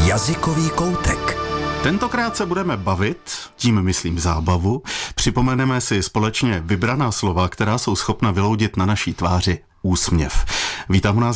Jazykový koutek. Tentokrát se budeme bavit, tím myslím zábavu, připomeneme si společně vybraná slova, která jsou schopna vyloudit na naší tváři úsměv. Vítám u nás